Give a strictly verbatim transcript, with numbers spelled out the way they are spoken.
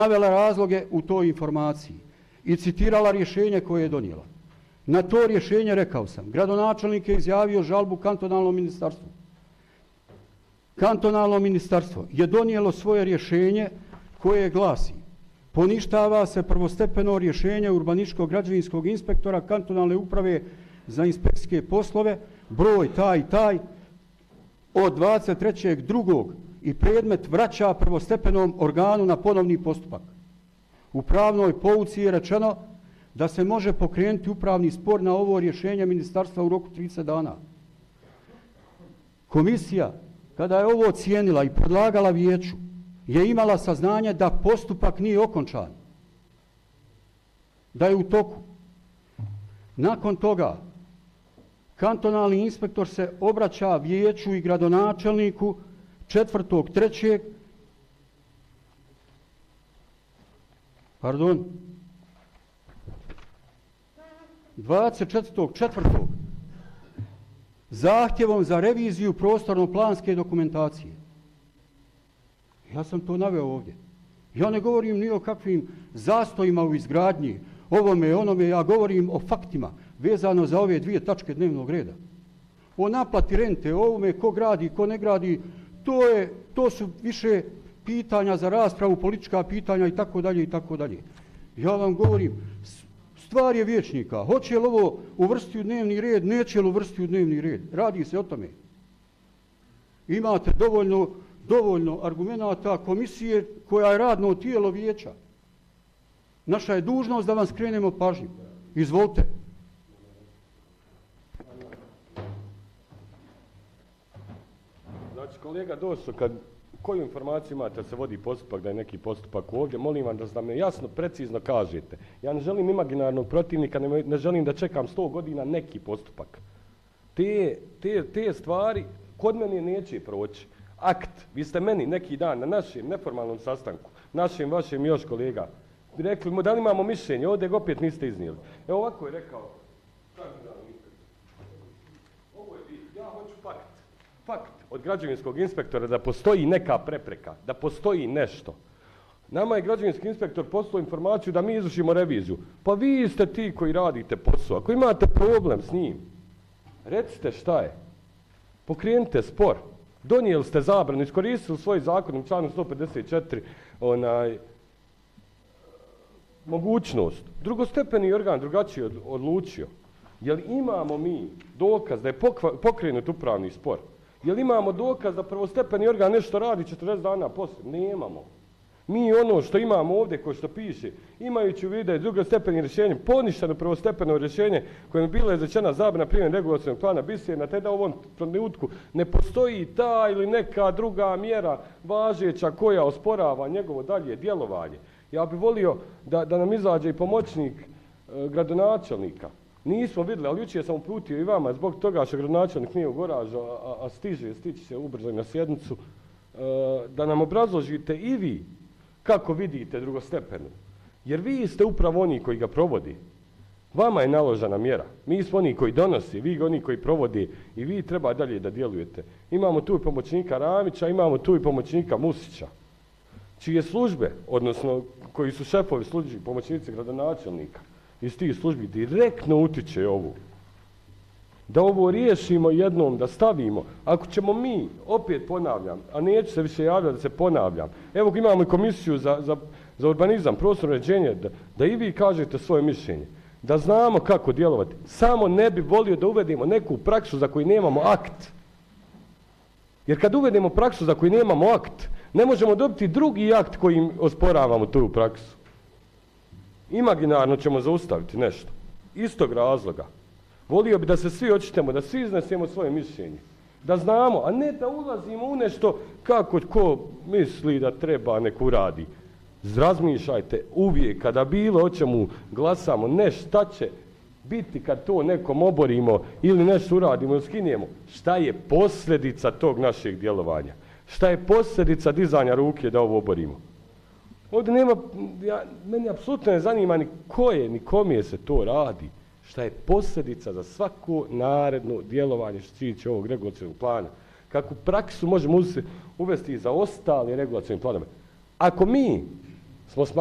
navela razloge u toj informaciji i citirala rješenje koje je donijela. Na to rješenje rekao sam, gradonačelnik je izjavio žalbu kantonalnom ministarstvu. Kantonalno ministarstvo je donijelo svoje rješenje koje glasi: poništava se prvostepeno rješenje urbanističkog građevinskog inspektora kantonalne uprave za inspekcijske poslove, broj taj i taj, od dvadeset trećeg drugog i predmet vraća prvostepenom organu na ponovni postupak. U pravnoj pouci je rečeno da se može pokrenuti upravni spor na ovo rješenje ministarstva u roku trideset dana. Komisija, kada je ovo ocijenila i predlagala vijeću, je imala saznanje da postupak nije okončan, da je u toku. Nakon toga, kantonalni inspektor se obraća vijeću i gradonačelniku četvrtog trećeg pardon, dvadeset četvrtog četvrtog zahtjevom za reviziju prostorno-planske dokumentacije. Ja sam to naveo ovdje. Ja ne govorim ni o kakvim zastojima u izgradnji, ovome, onome, ja govorim o faktima vezano za ove dvije tačke dnevnog reda. O naplati rente, o ovome, ko gradi, ko ne gradi, to, je, to su više pitanja za raspravu, politička pitanja i tako dalje i tako dalje. Ja vam govorim, stvar je vijećnika. Hoće li ovo uvrstiti u dnevni red, neće li uvrstiti u dnevni red. Radi se o tome. Imate dovoljno, dovoljno argumenata komisije koja je radno tijelo vijeća. Naša je dužnost da vam skrenemo pažnju. Izvolite. Znači, kolega Doso, kad koju informaciju imate da se vodi postupak, da je neki postupak ovdje, molim vam da me jasno, precizno kažete. Ja ne želim imaginarnog protivnika, ne, ne želim da čekam sto godina neki postupak. Te, te, te stvari kod mene neće proći. Akt, vi ste meni neki dan na našem neformalnom sastanku, našem, vašem još kolega, rekli, da li imamo mišljenje, ovdje ga opet niste iznijeli. Evo ovako je rekao, ovo je bit, ja hoću fakt, fakt od građevinskog inspektora da postoji neka prepreka, da postoji nešto. Nama je građevinski inspektor poslao informaciju da mi izvršimo reviziju. Pa vi ste ti koji radite posao. Ako imate problem s njim, recite šta je. Pokrenite spor. Donijeli ste zabranu, iskoristili svoj zakonom članom sto pedeset četiri onaj, mogućnost. Drugostepeni organ drugačije odlučio. Jel imamo mi dokaz da je pokrenut upravni spor? Jel imamo dokaz da prvostepeni organ nešto radi četrdeset dana poslije? Nemamo. Mi ono što imamo ovdje, ko što piše, imajući u vidu da je drugostepeni rješenje, poništeno prvostepeno rješenje koje je bilo izrečena zabrana primjene regulacionog plana Bisjena, te da u ovom trenutku ne postoji ta ili neka druga mjera važeća koja osporava njegovo dalje djelovanje. Ja bih volio da, da nam izađe i pomoćnik e, gradonačelnika. Nismo vidjeli, ali jučer sam uputio i vama zbog toga što gradonačelnik nije u Goražu, a, a stiže, stići se ubrzo na sjednicu, e, da nam obrazložite i vi kako vidite drugostepenu. Jer vi ste upravo oni koji ga provodi. Vama je naložena mjera. Mi smo oni koji donosi, vi oni koji provodi i vi treba dalje da djelujete. Imamo tu i pomoćnika Ramića, imamo tu i pomoćnika Musića, čije službe, odnosno koji su šefovi službi, pomoćnici gradonačelnika, iz tih službi direktno utiče ovu. Da ovo riješimo jednom, da stavimo. Ako ćemo mi, opet ponavljam, a neću se više javljati da se ponavljam, evo imamo i komisiju za, za, za urbanizam, prostorno uređenje, da, da i vi kažete svoje mišljenje, da znamo kako djelovati. Samo ne bi volio da uvedemo neku praksu za koju nemamo akt. Jer kad uvedemo praksu za koju nemamo akt, ne možemo dobiti drugi akt kojim osporavamo tu praksu. Imaginarno ćemo zaustaviti nešto. Istog razloga. Volio bi da se svi očitemo, da svi iznesemo svoje mišljenje. Da znamo, a ne da ulazimo u nešto kako ko misli da treba nek uradi. Razmišljajte uvijek kada bilo o čemu glasamo, ne šta će biti kad to nekom oborimo ili nešto uradimo ili skinijemo. Šta je posljedica tog našeg djelovanja? Šta je posljedica dizanja ruke da ovo oborimo? Ovdje nema, ja, meni apsolutno ne zanima ni ko je, ni kom se to radi. Šta je posljedica za svako naredno djelovanje što se tiče ovog regulacionog plana. Kakvu praksu možemo uvesti za ostale regulacione planove. Ako mi smo